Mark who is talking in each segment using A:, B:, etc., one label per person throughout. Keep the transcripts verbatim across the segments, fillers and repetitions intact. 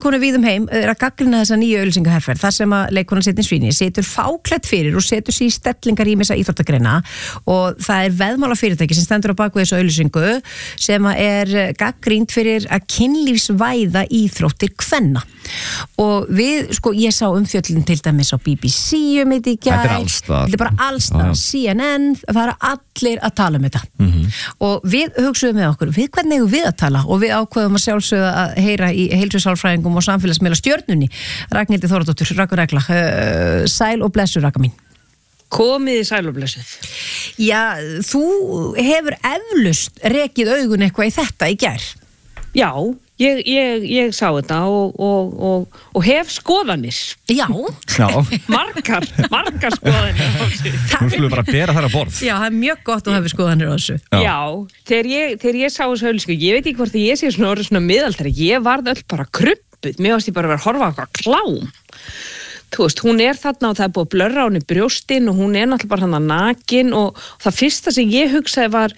A: leikonu víðum heim er að gaggrina þessa nýju auglýsingaherferð þar sem að leikonan Sydney Sweeney situr fáklætt fyrir og setur sig í stellingar í missa íþróttagreina og það er veðmálafyrirtæki sem stendur á baku þessu auglýsingu sem að er gaggrínt fyrir að kynlífsvæða íþróttir kvenna og við, sko, ég sá umfjöllin til dæmis á B B C um þetta í gær.
B: Þetta er allstar.
A: Þetta er bara allstar, C N N, það er allir að tala um þetta. Mm-hmm. Og við hugsuðum með okkur, við hvernig eigum við að tala og við ákveðum að sjálfsögða að heyra í heilsusálfræðingum og samfélagsmiðla stjörnunni. Ragnhildi Þóradóttur, Ragnhildur Regla, uh, sæl og blessu, Ragga mín.
C: Komið í sæl og blessuð.
A: Já, þú hefur eflaust rekið augun eitthvað í þetta í gær.
C: Já, ég, ég, ég sá þetta og, og, og, og hef skoðanir.
A: Já.
B: Já.
C: Margar, margar skoðanir.
B: Nú skulum við bara bera þær að borð.
A: Já, það er mjög gott að hafa skoðanir á þessu.
C: Já, Já þegar, ég, þegar ég sá þessu auglýsingu, ég veit ekki hvort ég sé svona orðið svona miðaldri, ég varð öll bara krumpuð, mér varst ég bara að vera að horfa á eitthvað klám. Þú veist, hún er þarna og það er búið að blörra á henni brjóstin og hún er náttúrulega bara hann að nakin og, og það fyrsta sem ég hugsaði var,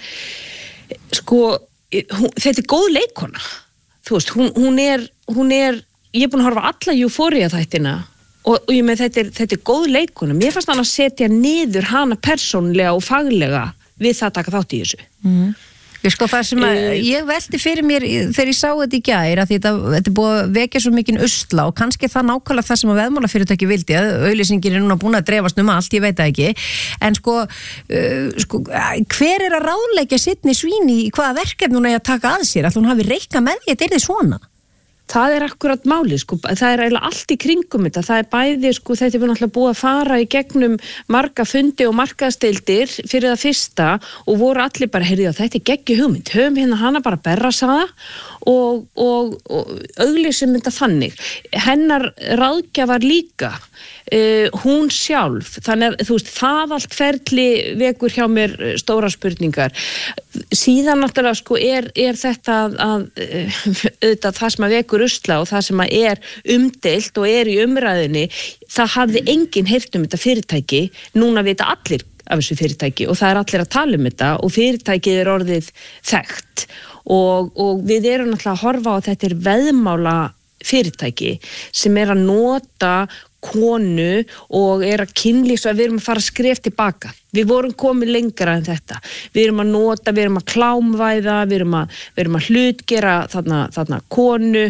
C: sko, hún, þetta er góð leikona. Þú veist, hún, hún er, hún er, ég er búin að horfa alla Euphoria þættina og, og ég með þetta er, þetta er góð leikona. Mér fannst hann að setja niður hana persónlega og faglega við það að taka þátt í þessu.
A: Mhm. Ég sko það sem að ég velti fyrir mér þegar ég sá þetta í gær að þetta, þetta er búið að vekja svo mikinn usla og kannski það nákvæmlega það sem að veðmálafyrirtæki vildi að auglýsingin er núna búin að dreifast um allt, ég veit það ekki en sko, uh, sko hver er að ráðleggja Sydney Sweeney í hvaða verkefni hún er að taka að sér að hún hafi reikað með því að þetta er svona?
C: Það er akkurat málið, sko, það er eiginlega allt í kringum þetta, það er bæði, sko, þetta er náttúrulega búið að fara í gegnum marga fundi og markaðsdeildir fyrir það fyrsta og voru allir bara, heyrðu það, þetta er geggjur hugmynd, höfum hérna hana bara berrasaða og, og, og auglýsum þetta þannig. Hennar ráðgjafar líka, uh, hún sjálf, þannig að þú veist, það allt ferli vekur hjá mér stóra spurningar. Síðan náttúrulega, sko, er, er þetta að, að auðvitað það sem að vekur usla og það sem að er umdeilt og er í umræðinni, það hafði enginn heyrt um þetta fyrirtæki, núna vita allir af þessu fyrirtæki og það er allir að tala um þetta og fyrirtækið er orðið þekkt og, og við erum náttúrulega að horfa á að þetta er veðmála fyrirtæki sem er að nota konu og er að kynlífsvæða, við erum að fara skref tilbaka. Við vorum komið lengra en þetta. Við erum að nota, við erum að klámvæða, við erum að, við erum að hlutgera þarna, þarna konu,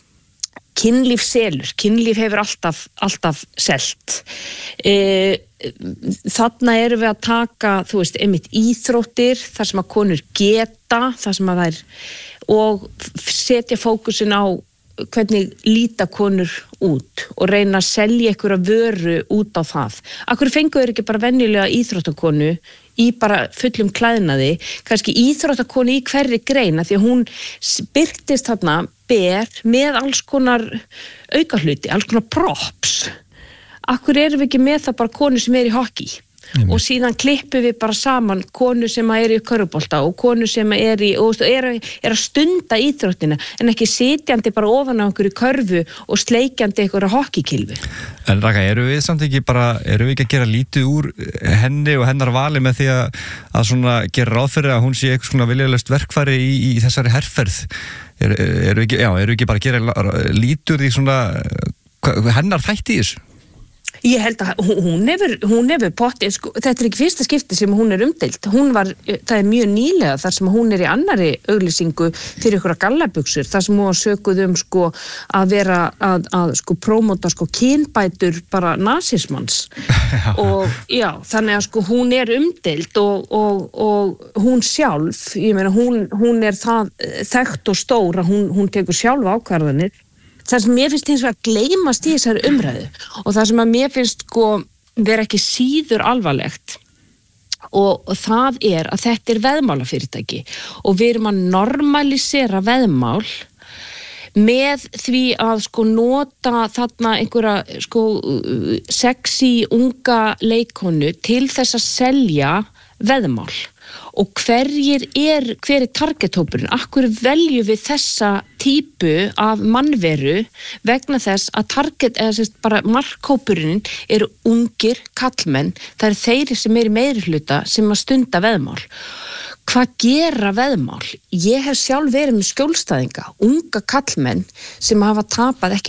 C: kynlíf selur, kynlíf hefur alltaf, alltaf selt. E, þarna erum við að taka, þú veist, einmitt íþróttir, þar sem að konur geta, þar sem að þær, og setja fókusin á hvernig líta konur út og reyna að selja einhverja vöru út á það. Akkur fenguður ekki bara venjulega íþróttakonu í bara fullum klæðnaði, kannski íþróttakonu í hverri greina því að hún birtist þarna ber með alls konar aukahluti, alls konar props. Akkur erum við ekki með það bara konu sem er í hockey? Jum. Og síðan klippum við bara saman konu sem er í körfubolta og konu sem er í og er, er að stunda íþróttina en ekki sitjandi bara ofan á einhverju körfu og sleikjandi einhverja hockeykylfu.
B: En Raka, eru við samt ekki bara, eru við ekki að gera lítið úr henni og hennar vali með því að, að svona gera ráð fyrir að hún sé eitthvað svona viljalöst verkfæri í, í þessari herferð? Er, eru við ekki, já, eru við ekki bara að gera lítið úr því svona hennar þætti í þessu?
C: Ég held að hún hefur, hún hefur pottið, sko, þetta er ekki fyrsta skipti sem hún er umdeilt. Hún var, það er mjög nýlega þar sem hún er í annari auglýsingu fyrir ykkur að gallabuxur, þar sem hún sökuð um sko að vera að, að sko prómóta sko kynbætur bara nasismans. Og já, þannig að sko hún er umdeilt og, og, og hún sjálf, ég meina hún, hún er það þekkt og stór að hún, hún tekur sjálf ákvarðanir. Það sem mér finnst hins vegar að gleymast í þessari umræðu og það sem að mér finnst sko vera ekki síður alvarlegt og, og það er að þetta er veðmálafyrirtæki og við erum að normalisera veðmál með því að sko nota þarna einhverja sko sexy unga leikonu til þess að selja veðmál. Og hverjir er, hver er targethópurinn? Akkur veljum við þessa típu af mannveru vegna þess að target, eða sérst bara markhópurinn eru ungir kallmenn, það eru þeir sem eru í meirihluta sem að stunda veðmál. Hvað gera veðmál? Ég hef sjálf verið með skjólstæðinga, unga kallmenn sem hafa tapað ekki